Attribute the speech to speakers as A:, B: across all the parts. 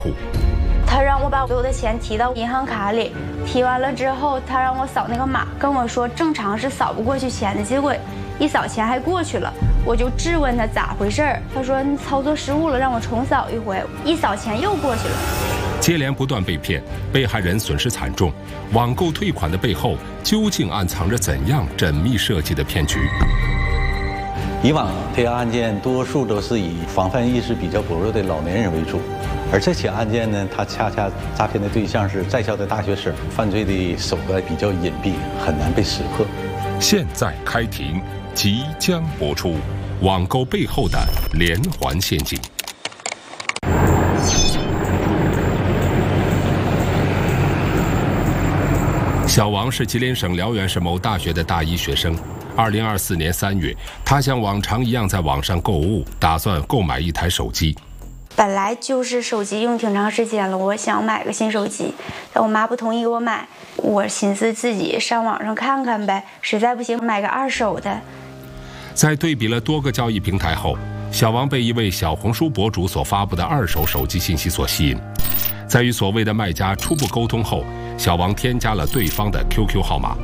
A: 他让我把所有的钱提到银行卡里，提完了之后，他让我扫那个码，跟我说正常是扫不过去钱的，结果一扫钱还过去了。我就质问他咋回事儿，他说你操作失误了，让我重扫一回，一扫钱又过去了。
B: 接连不断被骗，被害人损失惨重，网购退款的背后究竟暗藏着怎样缜密设计的骗局？
C: 以往这个案件多数都是以防范意识比较薄弱的老年人为主，而这起案件呢，它恰恰诈骗的对象是在校的大学生，犯罪的手段比较隐蔽，很难被识破。
B: 现在开庭，即将播出网购背后的连环陷阱。小王是吉林省辽源市某大学的大一学生。2024年3月，他像往常一样在网上购物，打算购买一台手机。
A: 本来就是手机用挺长时间了，我想买个新手机，但我妈不同意给我买。我寻思自己上网上看看呗，实在不行买个二手的。
B: 在对比了多个交易平台后，小王被一位小红书博主所发布的二手手机信息所吸引。在与所谓的卖家初步沟通后，小王添加了对方的 QQ 号码。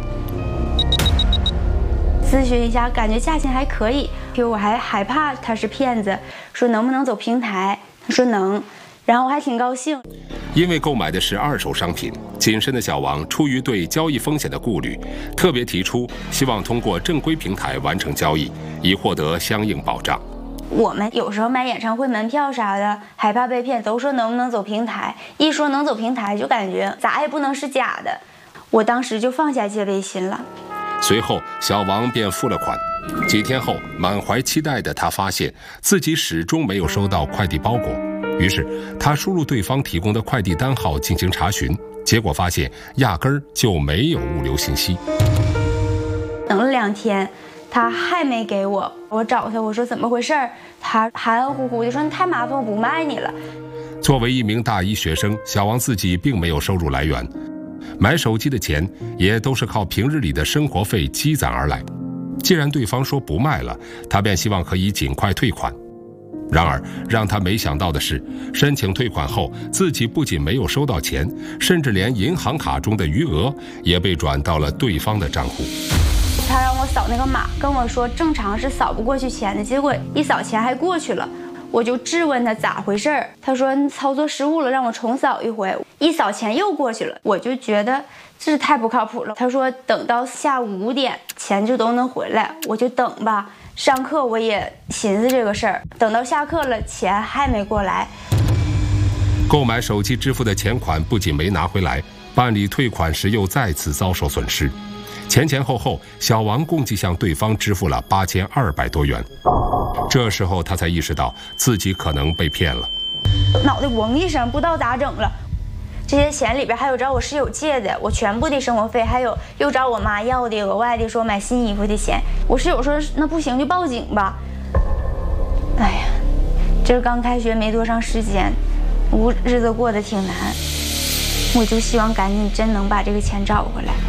A: 咨询一下，感觉价钱还可以，我还害怕他是骗子，说能不能走平台，他说能，然后我还挺高兴。
B: 因为购买的是二手商品，谨慎的小王出于对交易风险的顾虑，特别提出希望通过正规平台完成交易，以获得相应保障。
A: 我们有时候买演唱会门票啥的，害怕被骗，都说能不能走平台，一说能走平台就感觉咋也不能是假的，我当时就放下戒备心了。
B: 随后小王便付了款，几天后满怀期待的他发现自己始终没有收到快递包裹，于是他输入对方提供的快递单号进行查询，结果发现压根儿就没有物流信息。
A: 等了2天他还没给我，我找他，我说怎么回事，他含含糊糊的说你太麻烦，我不卖你了。
B: 作为一名大一学生，小王自己并没有收入来源，买手机的钱也都是靠平日里的生活费积攒而来。既然对方说不卖了，他便希望可以尽快退款。然而让他没想到的是，申请退款后，自己不仅没有收到钱，甚至连银行卡中的余额也被转到了对方的账户。
A: 他让我扫那个码，跟我说正常是扫不过去钱的，结果一扫钱还过去了。我就质问他咋回事儿，他说你操作失误了，让我重扫一回，一扫钱又过去了。我就觉得这是太不靠谱了。他说等到下午5点钱就都能回来，我就等吧。上课我也寻思这个事儿，等到下课了钱还没过来。
B: 购买手机支付的钱款不仅没拿回来，办理退款时又再次遭受损失。前后，小王共计向对方支付了8200多元。这时候他才意识到自己可能被骗了，
A: 脑袋嗡一声，不知道咋整了。这些钱里边还有找我室友借的，我全部的生活费，还有又找我妈要的额外的说买新衣服的钱。我室友说那不行就报警吧。哎呀，这刚开学没多长时间，日子过得挺难，我就希望赶紧真能把这个钱找回来。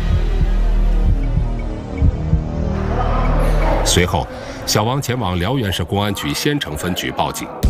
B: 随后小王前往辽源市公安局仙城分局报警。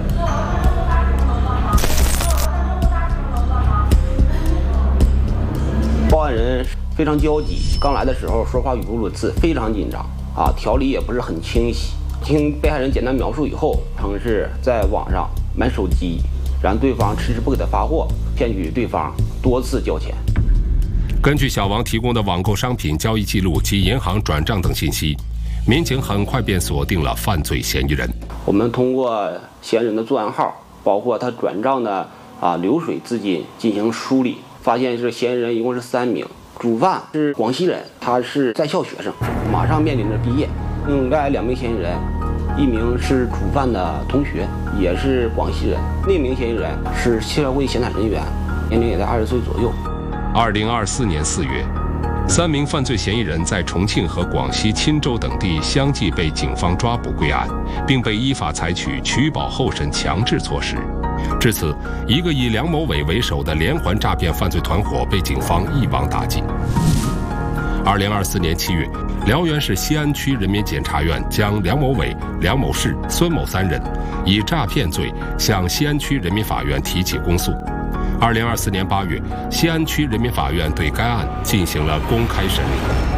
D: 报案人非常焦急，刚来的时候说话语无伦次，非常紧张啊，条理也不是很清晰。听被害人简单描述以后，称是在网上买手机，然后对方迟迟不给他发货，骗取对方多次交钱。
B: 根据小王提供的网购商品交易记录及银行转账等信息，民警很快便锁定了犯罪嫌疑人。
D: 我们通过嫌疑人的作案号，包括他转账的流水资金进行梳理，发现是嫌疑人一共是3名，主犯是广西人，他是在校学生，马上面临着毕业。另外2名嫌疑人，一名是主犯的同学，也是广西人，另一名嫌疑人是社会闲散人员，年龄也在20岁左右。
B: 2024年4月，3名犯罪嫌疑人在重庆和广西钦州等地相继被警方抓捕归案，并被依法采取取保候审强制措施。至此，一个以梁某伟为首的连环诈骗犯罪团伙被警方一网打尽。 2024年7月，辽源市西安区人民检察院将梁某伟、梁某士、孙某3人以诈骗罪向西安区人民法院提起公诉。2024年8月，西安区人民法院对该案进行了公开审理。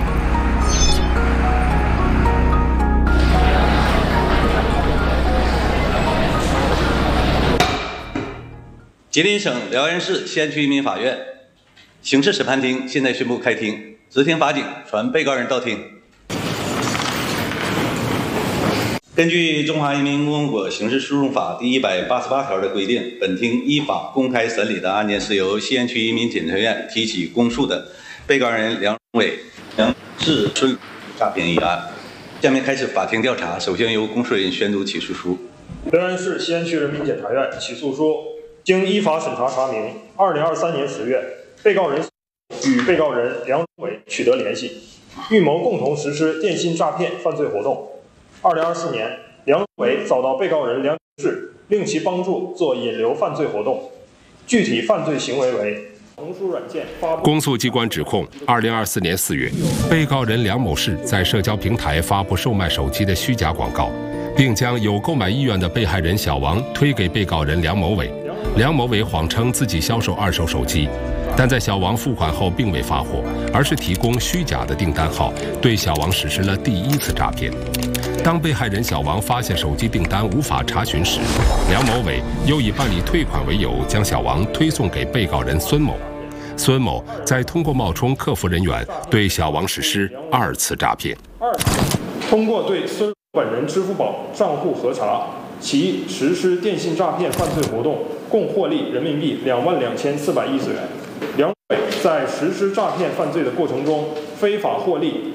C: 吉林省辽源市西安区人民法院刑事审判庭现在宣布开庭，执行法警传被告人到庭。根据《中华人民共和国刑事诉讼法》第188条的规定，本庭依法公开审理的案件是由西安区人民检察院提起公诉的被告人梁伟、梁志孙诈骗一案。下面开始法庭调查，首先由公诉人宣读起诉书。
E: 辽源市西安区人民检察院起诉书。经依法审查查明，2023年10月，被告人与被告人梁伟取得联系，预谋共同实施电信诈骗犯罪活动。2024年，梁伟找到被告人梁志，令其帮助做引流犯罪活动，具体犯罪行为为红书软件发布。
B: 公诉机关指控，2024年4月，被告人梁某士在社交平台发布售卖手机的虚假广告，并将有购买意愿的被害人小王推给被告人梁某伟。梁某伟谎称自己销售2手手机，但在小王付款后并未发货，而是提供虚假的订单号，对小王实施了第1次诈骗。当被害人小王发现手机订单无法查询时，梁某伟又以办理退款为由，将小王推送给被告人孙某。孙某再通过冒充客服人员对小王实施2次诈骗。
E: 通过对孙本人支付宝账户核查，其实施电信诈骗犯罪活动，共获利人民币22410元。梁伟在实施诈骗犯罪的过程中，非法获利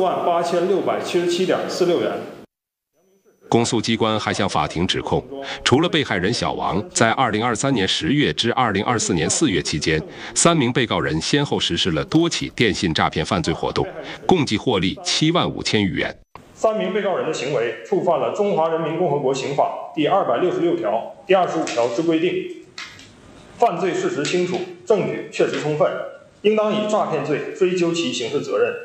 E: 48677.46元。
B: 公诉机关还向法庭指控，除了被害人小王，在2023年10月至2024年4月期间，3名被告人先后实施了多起电信诈骗犯罪活动，共计获利75000余元。
E: 3名被告人的行为触犯了《中华人民共和国刑法》第266条、第25条之规定，犯罪事实清楚，证据确实充分，应当以诈骗罪追究其刑事责任。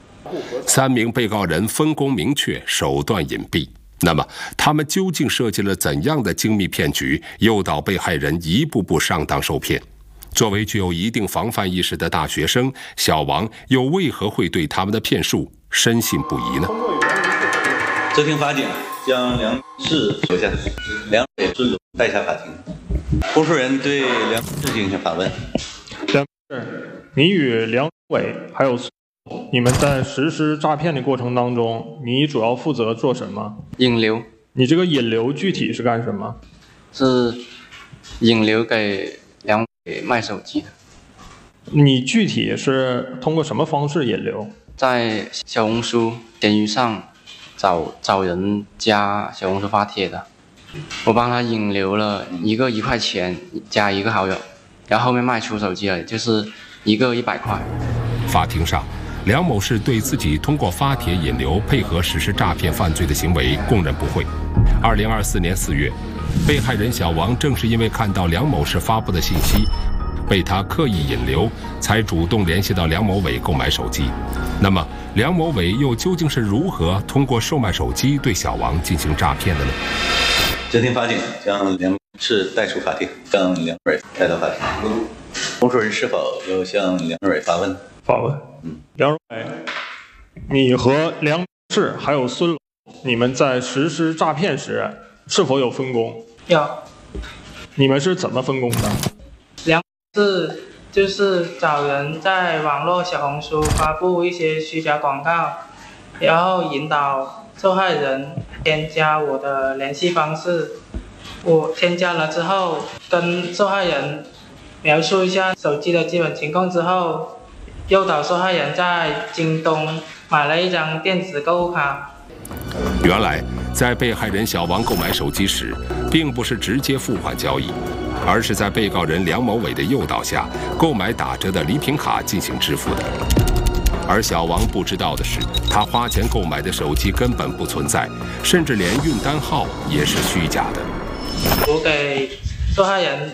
B: 3名被告人分工明确，手段隐蔽。那么，他们究竟设计了怎样的精密骗局，诱导被害人一步步上当受骗？作为具有一定防范意识的大学生，小王又为何会对他们的骗术深信不疑呢？
C: 执行法警将梁志留下，梁伟孙带下法庭。公诉人对梁志进行反问：
E: 梁志，你与梁伟还有你们在实施诈骗的过程当中，你主要负责做什么？
F: 引流。
E: 你这个引流具体是干什么？
F: 是引流给梁伟卖手机的。
E: 你具体是通过什么方式引流？
F: 在小红书、闲鱼上找人加小红书发帖的，我帮他引流了一个1块钱加1个好友，然后后面卖出手机了，就是一个100块。
B: 法庭上，梁某士对自己通过发帖引流配合实施诈骗犯罪的行为供认不讳。2024年4月，被害人小王正是因为看到梁某士发布的信息，被他刻意引流，才主动联系到梁某伟购买手机。那么，梁某伟又究竟是如何通过售卖手机对小王进行诈骗的呢？
C: 执行法警将梁志带出法庭，将梁伟带到法庭。公诉人是否要向梁伟发问？
E: 发问。梁伟，你和梁志还有孙龙，你们在实施诈骗时是否有分工？
G: 有。
E: 你们是怎么分工的？
G: 梁志就是找人在网络小红书发布一些虚假广告，然后引导受害人添加我的联系方式。我添加了之后，跟受害人描述一下手机的基本情况之后，诱导受害人在京东买了一张电子购物卡。
B: 原来，在被害人小王购买手机时，并不是直接付款交易，而是在被告人梁某伟的诱导下，购买打折的礼品卡进行支付的。而小王不知道的是，他花钱购买的手机根本不存在，甚至连运单号也是虚假的。
G: 我给受害人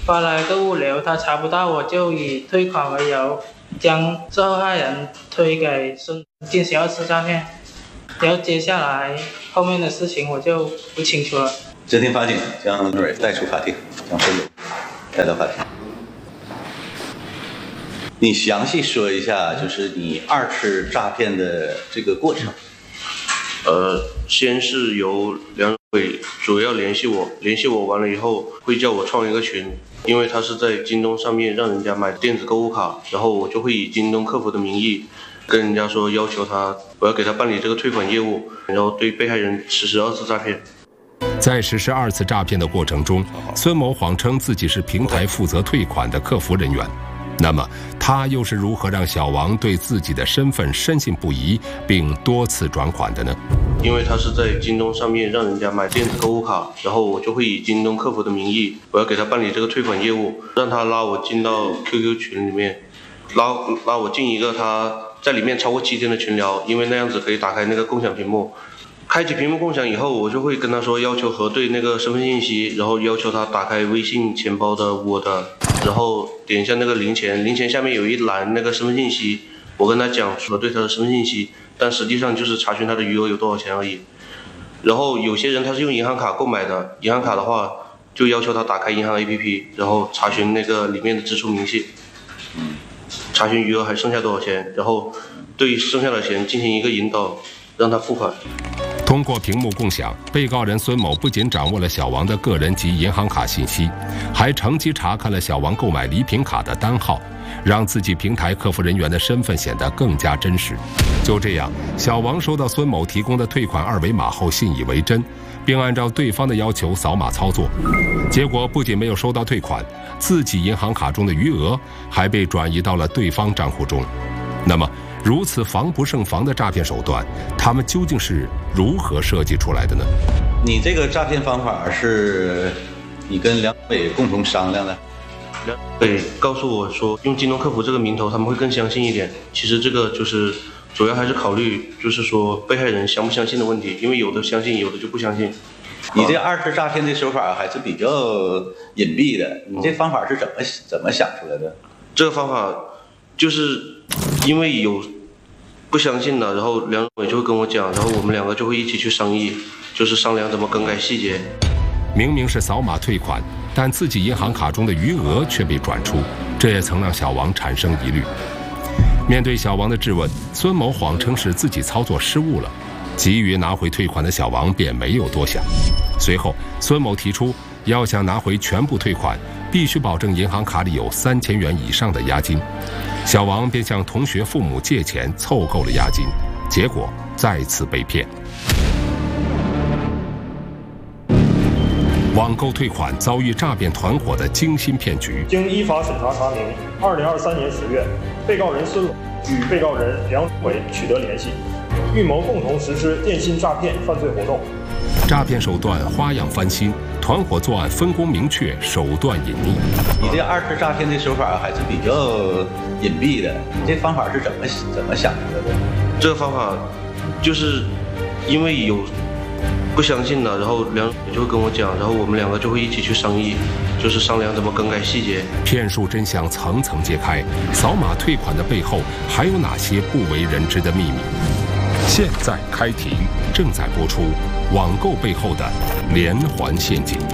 G: 发来个物流，他查不到我，就以退款为由，将受害人推给孙进行2次诈骗。然后接下来后面的事情我就不清楚了。
C: 执行法警将蕊带出法庭，将孙某带到法庭。你详细说一下，就是你2次诈骗的这个过程。
H: 先是由梁伟主要联系我完了以后会叫我创一个群，因为他是在京东上面让人家买电子购物卡，然后我就会以京东客服的名义跟人家说要求他我要给他办理这个退款业务，然后对被害人实施2次诈骗。
B: 在实施2次诈骗的过程中，孙某谎称自己是平台负责退款的客服人员。那么他又是如何让小王对自己的身份深信不疑，并多次转款的呢？
H: 因为他是在京东上面让人家买电子购物卡，然后我就会以京东客服的名义，我要给他办理这个退款业务，让他拉我进到 QQ 群里面，拉我进一个他在里面超过7天的群聊，因为那样子可以打开那个共享屏幕。开启屏幕共享以后，我就会跟他说要求核对那个身份信息，然后要求他打开微信钱包的我的，然后点一下那个零钱下面有一栏那个身份信息，我跟他讲核对他的身份信息，但实际上就是查询他的余额有多少钱而已。然后有些人他是用银行卡购买的，银行卡的话就要求他打开银行 APP， 然后查询那个里面的支出明细，查询余额还剩下多少钱，然后对剩下的钱进行一个引导，让他付款。
B: 通过屏幕共享，被告人孙某不仅掌握了小王的个人及银行卡信息，还乘机查看了小王购买礼品卡的单号，让自己平台客服人员的身份显得更加真实。就这样，小王收到孙某提供的退款2维码后信以为真，并按照对方的要求扫码操作。结果不仅没有收到退款，自己银行卡中的余额还被转移到了对方账户中。那么如此防不胜防的诈骗手段，他们究竟是如何设计出来的呢？
C: 你这个诈骗方法是你跟梁伟共同商量的？
H: 梁伟告诉我说，用京东客服这个名头他们会更相信一点。其实这个就是主要还是考虑就是说被害人相不相信的问题，因为有的相信，有的就不相信。
C: 你这2次诈骗的手法还是比较隐蔽的，你这方法是怎么想出来的？
H: 这个方法就是因为有不相信的，然后梁伟就会跟我讲，然后我们2个就会一起去商议，就是商量怎么更改细节。
B: 明明是扫码退款，但自己银行卡中的余额却被转出，这也曾让小王产生疑虑。面对小王的质问，孙某谎称是自己操作失误了，急于拿回退款的小王便没有多想。随后，孙某提出要想拿回全部退款，必须保证银行卡里有3000元以上的押金。小王便向同学父母借钱凑够了押金，结果再次被骗。网购退款遭遇诈骗团伙的精心骗局。
E: 经依法审查查明，2023年10月，被告人孙某与被告人梁伟取得联系，预谋共同实施电信诈骗犯罪活动。
B: 诈骗手段花样翻新，团伙作案分工明确，手段隐匿。
C: 你这2次诈骗的手法还是比较隐蔽的，你这方法是怎么想出来的？
H: 这个方法就是因为有不相信的，然后梁伟就会跟我讲，然后我们2个就会一起去商议，就是商量怎么更改细节。
B: 骗术真相层层揭开，扫码退款的背后还有哪些不为人知的秘密？现在开庭，正在播出网购背后的连环陷阱。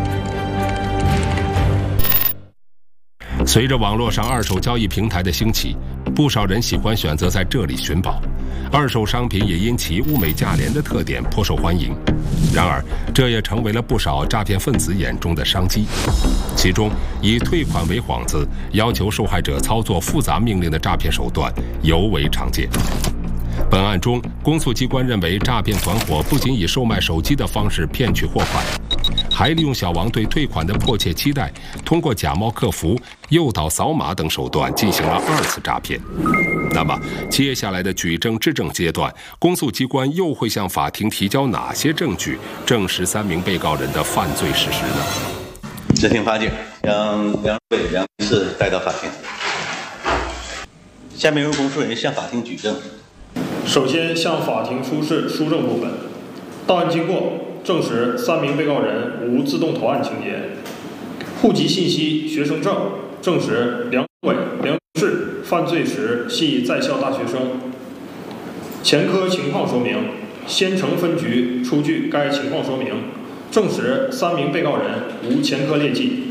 B: 随着网络上2手交易平台的兴起，不少人喜欢选择在这里寻宝，2手商品也因其物美价廉的特点颇受欢迎。然而，这也成为了不少诈骗分子眼中的商机。其中，以退款为幌子，要求受害者操作复杂命令的诈骗手段尤为常见。本案中，公诉机关认为，诈骗团伙不仅以售卖手机的方式骗取货款，还利用小王对退款的迫切期待，通过假冒客服、诱导扫码等手段进行了2次诈骗。那么，接下来的举证质证阶段，公诉机关又会向法庭提交哪些证据，证实3名被告人的犯罪事实呢？
C: 执行法警将梁伟、梁女士带到法庭。下面由公诉人向法庭举证。
E: 首先向法庭出示书证部分。到案经过证实，3名被告人无自动投案情节。 户籍信息、学生证证实梁伟、梁氏犯罪时系在校大学生。前科情况说明：仙城分局出具该情况说明，证实3名被告人无前科劣迹。